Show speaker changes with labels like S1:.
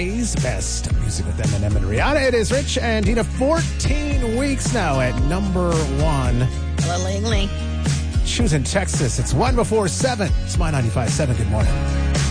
S1: Best music with Eminem and Rihanna. It is Rich and Tina, 14 weeks now at number one.
S2: Hello, Ling Ling.
S1: Choosing Texas. It's 1 before 7. It's my 95.7. Good morning.